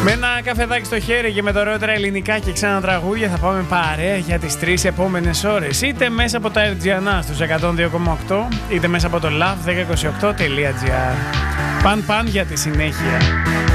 Με ένα καφεδάκι στο χέρι και με τα ωραιότερα ελληνικά και ξένα τραγούδια θα πάμε παρέα για τις 3 επόμενες ώρες. Είτε μέσα από τα RGNA στους 102,8 είτε μέσα από το love1028.gr. Παν για τη συνέχεια.